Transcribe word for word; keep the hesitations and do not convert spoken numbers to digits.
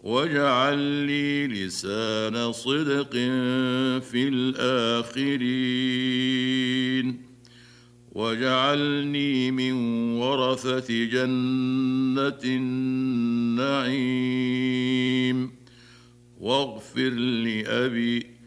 واجعل لي لسان صدق في الآخرين، واجعلني من ورثة جنة النعيم، واغفر لأبي